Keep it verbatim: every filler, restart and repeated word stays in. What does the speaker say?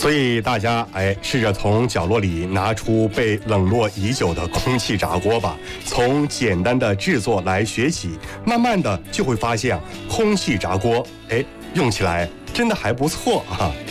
所以大家哎，试着从角落里拿出被冷落已久的空气炸锅吧，从简单的制作来学起，慢慢的就会发现空气炸锅哎，用起来真的还不错啊。